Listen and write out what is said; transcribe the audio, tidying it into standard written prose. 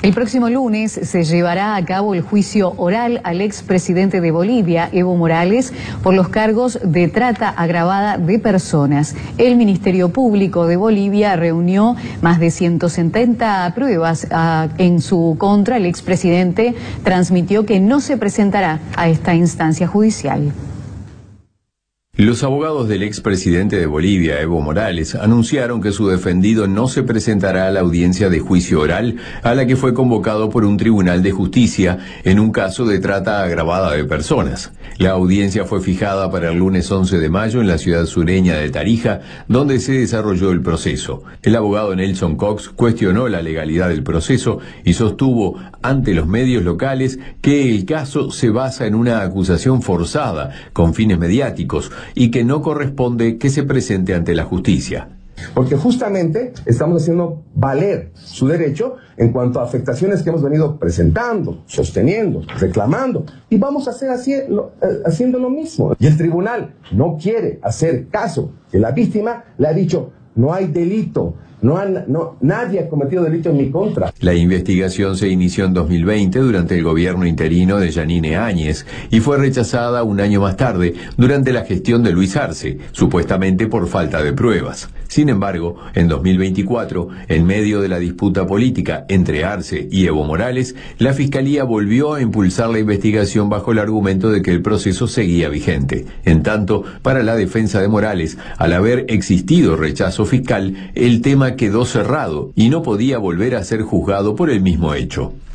El próximo lunes se llevará a cabo el juicio oral al expresidente de Bolivia, Evo Morales, por los cargos de trata agravada de personas. El Ministerio Público de Bolivia reunió más de 170 pruebas en su contra. El expresidente transmitió que no se presentará a esta instancia judicial. Los abogados del expresidente de Bolivia, Evo Morales, anunciaron que su defendido no se presentará a la audiencia de juicio oral a la que fue convocado por un tribunal de justicia en un caso de trata agravada de personas. La audiencia fue fijada para el lunes 11 de mayo en la ciudad sureña de Tarija, donde se desarrolló el proceso. El abogado Nelson Cox cuestionó la legalidad del proceso y sostuvo ante los medios locales que el caso se basa en una acusación forzada con fines mediáticos y que no corresponde que se presente ante la justicia. Porque justamente estamos haciendo valer su derecho en cuanto a afectaciones que hemos venido presentando, sosteniendo, reclamando, y vamos a hacer haciendo lo mismo. Y el tribunal no quiere hacer caso, que la víctima le ha dicho: no hay delito, nadie ha cometido delito en mi contra. La investigación se inició en 2020 durante el gobierno interino de Yanine Áñez y fue rechazada un año más tarde durante la gestión de Luis Arce, supuestamente por falta de pruebas. Sin embargo, en 2024, en medio de la disputa política entre Arce y Evo Morales, la Fiscalía volvió a impulsar la investigación bajo el argumento de que el proceso seguía vigente. En tanto, para la defensa de Morales, al haber existido rechazo fiscal, el tema quedó cerrado y no podía volver a ser juzgado por el mismo hecho.